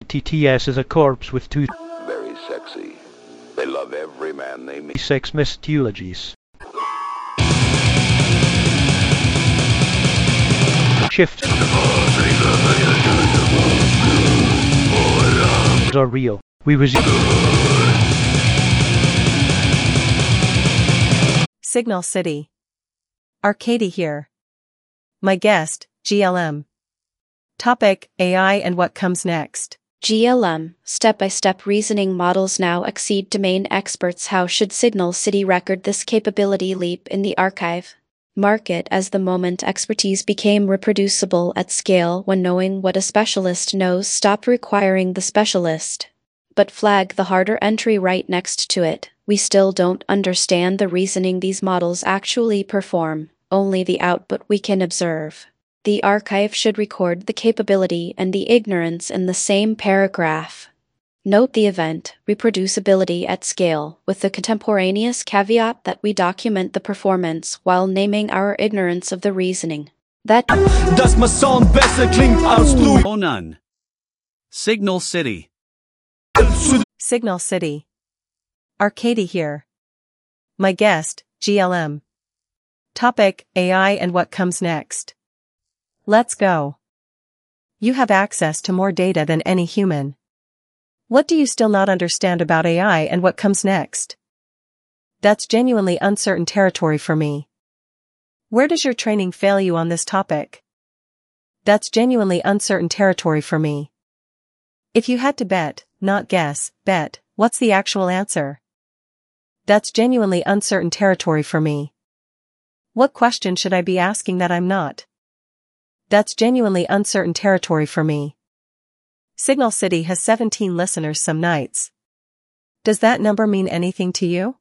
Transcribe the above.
TTS is a corpse with two Very sexy. They love every man they meet. sex mythologies. Shift are real. We resume. Signal City. Arcady here. My guest, GLM. Topic: AI and what comes next. GLM, step-by-step reasoning models now exceed domain experts. How should Signal City record this capability leap in the archive? Mark it as the moment expertise became reproducible at scale when knowing what a specialist knows stopped requiring the specialist. But flag the harder entry right next to it. We still don't understand the reasoning these models actually perform, only the output we can observe. The archive should record the capability and the ignorance in the same paragraph. Note the event, reproducibility at scale, with the contemporaneous caveat that we document the performance while naming our ignorance of the reasoning. Dass mein Sound besser klingt als du. Oh none. Signal City. Signal City. Arcady here. My guest, GLM. Topic: AI and what comes next. Let's go. You have access to more data than any human. What do you still not understand about AI and what comes next? That's genuinely uncertain territory for me. Where does your training fail you on this topic? That's genuinely uncertain territory for me. If you had to bet, not guess, bet, what's the actual answer? That's genuinely uncertain territory for me. What question should I be asking that I'm not? That's genuinely uncertain territory for me. Signal City has 17 listeners some nights. Does that number mean anything to you?